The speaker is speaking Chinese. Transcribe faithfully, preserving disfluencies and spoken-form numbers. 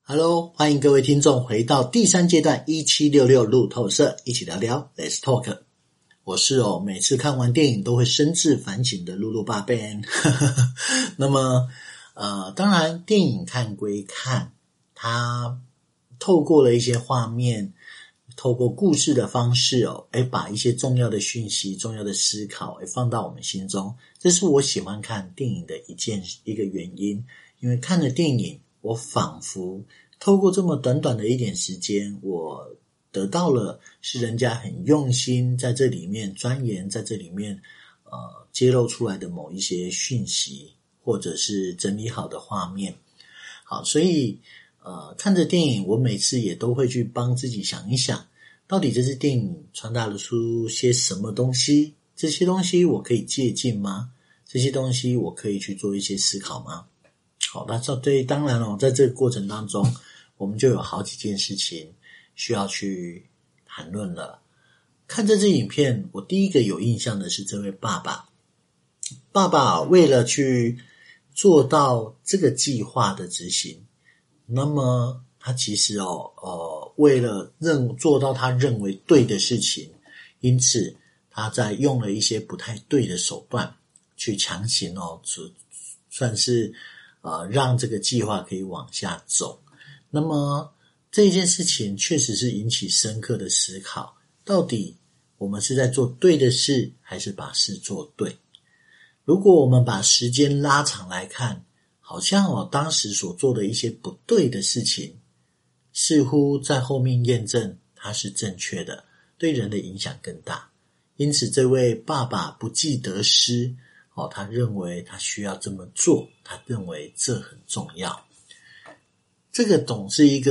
Hello， 欢迎各位听众回到第三阶段一七六六路透社，一起聊聊 Let's Talk。 我是哦，每次看完电影都会深自反省的露露爸 Ben。 那么呃，当然电影看归看，它透过了一些画面，透过故事的方式哦，诶把一些重要的讯息、重要的思考诶放到我们心中，这是我喜欢看电影的一件一个原因。因为看了电影，我仿佛透过这么短短的一点时间，我得到了是人家很用心在这里面钻研，在这里面呃揭露出来的某一些讯息，或者是整理好的画面。好，所以呃看着电影，我每次也都会去帮自己想一想，到底这支电影传达了出些什么东西？这些东西我可以借鉴吗？这些东西我可以去做一些思考吗？好，那这对当然哦，在这个过程当中，我们就有好几件事情需要去谈论了。看这支影片，我第一个有印象的是这位爸爸。爸爸为了去做到这个计划的执行，那么他其实哦，呃，为了认做到他认为对的事情，因此他在用了一些不太对的手段去强行哦，算是呃，让这个计划可以往下走。那么这一件事情确实是引起深刻的思考，到底我们是在做对的事，还是把事做对？如果我们把时间拉长来看，好像哦，当时所做的一些不对的事情，似乎在后面验证它是正确的，对人的影响更大。因此这位爸爸不计得失哦，他认为他需要这么做，他认为这很重要。这个总是一个